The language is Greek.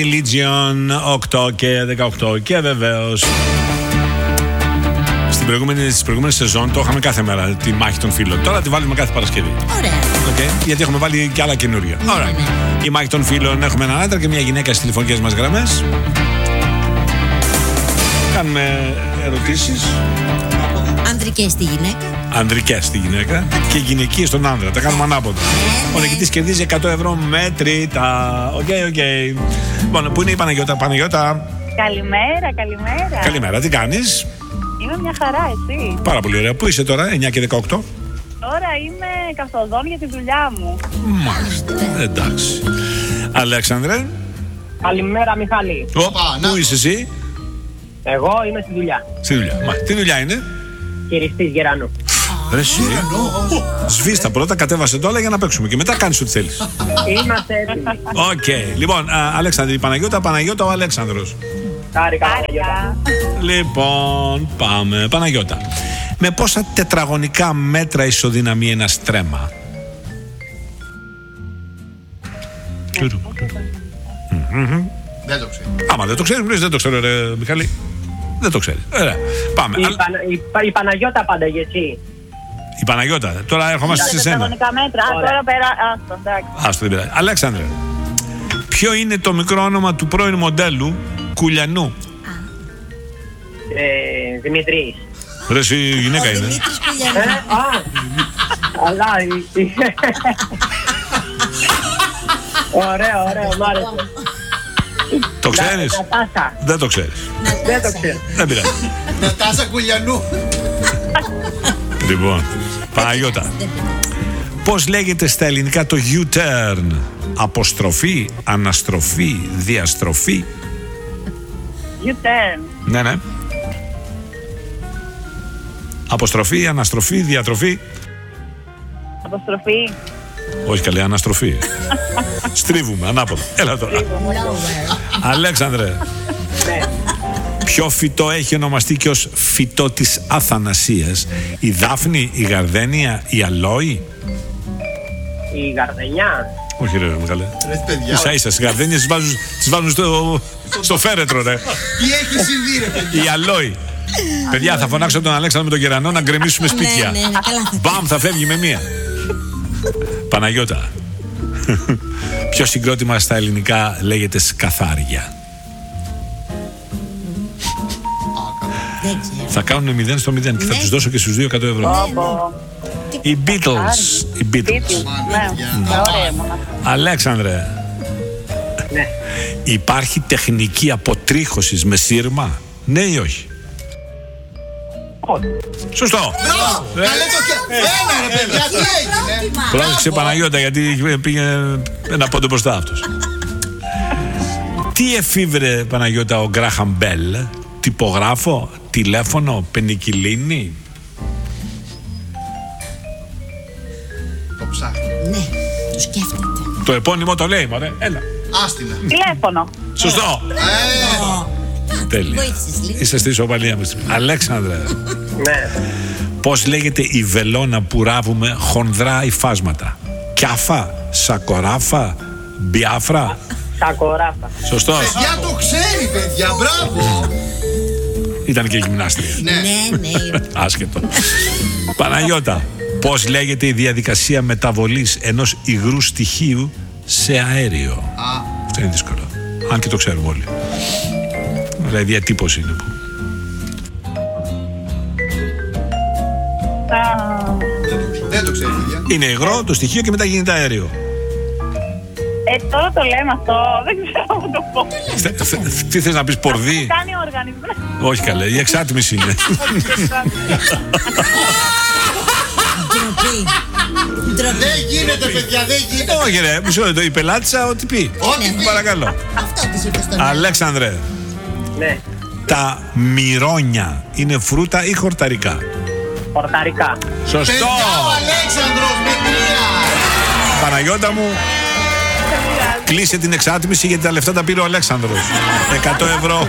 Legion 8 και 18 και βεβαίως στις προηγούμενες σεζόν το είχαμε κάθε μέρα τη μάχη των φίλων. Τώρα τη βάλουμε κάθε Παρασκευή. Ωραία. Okay. Γιατί έχουμε βάλει και άλλα καινούρια. Ωραία. Η μάχη των φίλων, έχουμε έναν άντρα και μια γυναίκα στις τηλεφωνικές μας γραμμές. Κάνουμε ερωτήσεις. Ανδρικές στη γυναίκα. Ανδρικές στη γυναίκα και γυναικείες στον άντρα. Τα κάνουμε ανάποδα. Ο νικητής κερδίζει 100 ευρώ μέτρητα. Οκ. Λοιπόν, πού είναι η Παναγιώτα? Παναγιώτα. Καλημέρα. Καλημέρα, τι κάνεις? Είμαι μια χαρά, εσύ? Πάρα πολύ ωραία. Πού είσαι τώρα, 9 και 18? Τώρα είμαι καθοδόν για τη δουλειά μου. Μάλιστα. Εντάξει. Αλέξανδρε. Καλημέρα, Μιχάλη. Πού είσαι εσύ? Εγώ είμαι στη δουλειά. Στη δουλειά. Τι δουλειά είναι? Χειριστής γερανού. Ρε εσύ. Σβήστα πρώτα, κατέβασε το όλα για να παίξουμε και μετά κάνεις ό,τι θέλεις. Είμαστε έτοιμοι. Οκ. Λοιπόν, Αλέξανδρε, η Παναγιώτα, ο Αλέξανδρος. Χάρηκα, Παναγιώτα. Λοιπόν, πάμε. Παναγιώτα. Με πόσα τετραγωνικά μέτρα ισοδυναμεί ένα στρέμμα? Δεν το ξέρω. Άμα δεν το ξέρεις, μου λες δεν το ξέρω, ρε Μιχάλη. Δεν το ξέρεις. Ωραία. Πάμε. Η Παναγιώτα πάντα, γιατί. Η Παναγιώτα. Τώρα ερχόμαστε σε σένα. Τετραγωνικά μέτρα. Τώρα πέρα. Άστο, εντάξει. Άστο, δεν πειράζει. Αλέξανδρε, ποιο είναι το μικρό όνομα του πρώην μοντέλου Κουλιανού? Δημητρής. Ρε εσύ, η γυναίκα είναι. Δημήτρης Κουλιανού. Αλλά. Ωραίο, μ' άρεσε. Το ξέρεις? Νατάσα. Δεν το ξέρεις. Δεν το ξέρω. Δεν πειράζει. Νατάσα Κουλιανού. Λοιπόν, Παναγιώτα, πώς λέγεται στα ελληνικά το U-turn? Αποστροφή, αναστροφή, διαστροφή? U-turn. Ναι. Αποστροφή, αναστροφή, διατροφή? Αποστροφή. Όχι καλή, αναστροφή. Στρίβουμε, ανάποδα. Έλα τώρα. Αλέξανδρε, ποιο φυτό έχει ονομαστεί και ως φυτό της Αθανασίας? Η Δάφνη, η Γαρδένια, η Αλόη? Η Γαρδενιά. Όχι ρε Μιχαλέ. Ίσα ίσα, στις Γαρδένιες τις βάζουν στο φέρετρο ρε. Τι έχει συμβεί ρε παιδιά? Η Αλόη. Παιδιά, θα φωνάξω τον Αλέξανδρο με τον Γερανό να γκρεμίσουμε σπίτια. Μπαμ, θα φεύγει με μία. Παναγιώτα, ποιο συγκρότημα στα ελληνικά λέγεται Σκαθάρια? Δεν ξέρω. Θα κάνουν 0 στο 0 και θα τους δώσω και στους 2 100 ευρώ. Οι Beatles. Ναι, ωραία μόνο. Αλέξανδρε, Ναι. υπάρχει τεχνική αποτρίχωσης με σύρμα? Ναι ή όχι? Σωστό. Μπράβο! Καλέ το και... Ένα ρε παιδιά, τι έγινε? Πρόσεξε Παναγιώτα, γιατί πήγε ένα πόντο μπροστά αυτός. Τι εφήβρε Παναγιώτα ο Γκράχαμ Μπέλ? Τυπογράφο, τηλέφωνο, πενικυλίνη? Το ψάχνει. Ναι, το σκέφτεται. Το επώνυμο το λέει, μωρέ. Έλα. Άστινα. Τηλέφωνο. Σωστό. Τέλεια. Βοήθησες λίγο. Είσαι στη ισοπαλία μας. Αλέξανδρε, Ναι. πώς λέγεται η βελόνα που ράβουμε χονδρά υφάσματα? Κιάφα, σακοράφα, μπιάφρα? Σακοράφα. Σωστός. Παιδιά το ξέρει παιδιά, μπράβο. Ήταν και γυμνάστρια. Ναι. Ναι. Άσχετο. Παναγιώτα, πώς λέγεται η διαδικασία μεταβολής ενός υγρού στοιχείου σε αέριο? Αυτό είναι δύσκολο. Αν και το ξέρουμε όλοι. Δηλαδή διατύπωση είναι που. Δεν το ξέρει παιδιά. Είναι υγρό το στοιχείο και μετά γίνεται αέριο. Τώρα το λέμε αυτό. Δεν ξέρω να το πω. Τι θες να πεις, πορδί? Κάνει ο οργανισμός. Όχι καλέ, η εξάτμιση είναι. Ντροπή. Δεν γίνεται παιδιά, δεν γίνεται. Όχι ρε, μισό λεπτό, η πελάτησα ό,τι πει. Ό,τι πει. Παρακαλώ. Αυτό της είπε στον Αλέξανδρε, Ναι. τα μυρόνια είναι φρούτα ή χορταρικά? Πορταρικά. Σωστό. Παιδιά ο Αλέξανδρος με 3. Παναγιώτα μου, κλείσε την εξάτμιση γιατί τα λεφτά τα πήρε ο Αλέξανδρος. 100 ευρώ.